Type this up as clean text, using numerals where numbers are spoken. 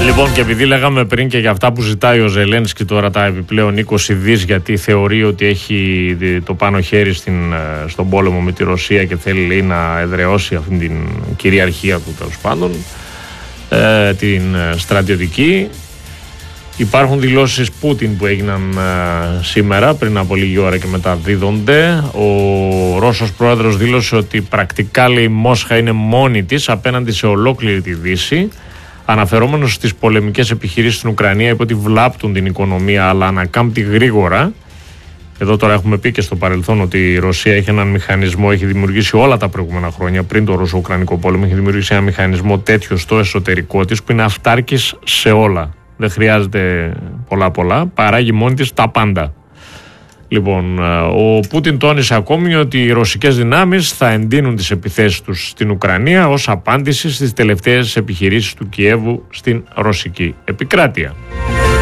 Λοιπόν, και επειδή λέγαμε πριν και για αυτά που ζητάει ο Ζελένσκι τώρα τα επιπλέον 20 δις, γιατί θεωρεί ότι έχει το πάνω χέρι στον πόλεμο με τη Ρωσία και θέλει, λέει, να εδραιώσει αυτή την κυριαρχία του, τέλος πάντων, την στρατιωτική. Υπάρχουν δηλώσεις Πούτιν που έγιναν σήμερα, πριν από λίγη ώρα, και μεταδίδονται. Ο Ρώσος πρόεδρος δήλωσε ότι πρακτικά, λέει, η Μόσχα είναι μόνη της απέναντι σε ολόκληρη τη Δύση. Αναφερόμενος στις πολεμικές επιχειρήσεις στην Ουκρανία, είπε ότι βλάπτουν την οικονομία αλλά ανακάμπτει γρήγορα. Εδώ τώρα έχουμε πει και στο παρελθόν ότι η Ρωσία έχει έναν μηχανισμό, έχει δημιουργήσει όλα τα προηγούμενα χρόνια πριν το Ρωσο-Ουκρανικό πόλεμο, έχει δημιουργήσει ένα μηχανισμό τέτοιο στο εσωτερικό της που είναι αυτάρκης σε όλα. Δεν χρειάζεται πολλά, παράγει μόνη της τα πάντα. Λοιπόν, ο Πούτιν τόνισε ακόμη ότι οι ρωσικές δυνάμεις θα εντείνουν τις επιθέσεις τους στην Ουκρανία ως απάντηση στις τελευταίες επιχειρήσεις του Κιέβου στην ρωσική επικράτεια.